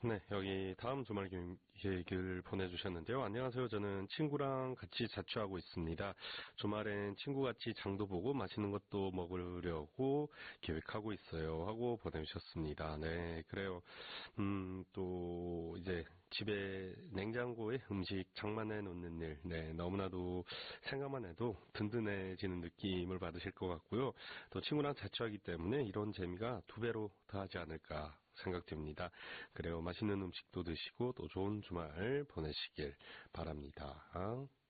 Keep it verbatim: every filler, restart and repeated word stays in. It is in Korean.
네, 여기 다음 주말 계획을 보내주셨는데요. 안녕하세요. 저는 친구랑 같이 자취하고 있습니다. 주말엔 친구같이 장도 보고 맛있는 것도 먹으려고 계획하고 있어요. 하고 보내주셨습니다. 네, 그래요. 음, 또 이제 집에 냉장고에 음식 장만해 놓는 일, 네, 너무나도 생각만 해도 든든해지는 느낌을 받으실 것 같고요. 또 친구랑 자취하기 때문에 이런 재미가 두 배로 더하지 않을까 생각됩니다. 그래요. 맛있는 음식도 드시고 또 좋은 주말 보내시길 바랍니다.